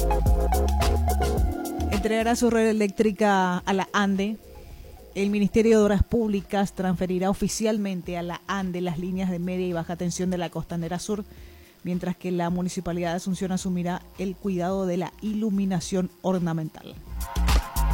Entregará su red eléctrica a la ANDE. El Ministerio de Obras Públicas transferirá oficialmente a la ANDE las líneas de media y baja tensión de la Costanera Sur, mientras que la Municipalidad de Asunción asumirá el cuidado de la iluminación ornamental.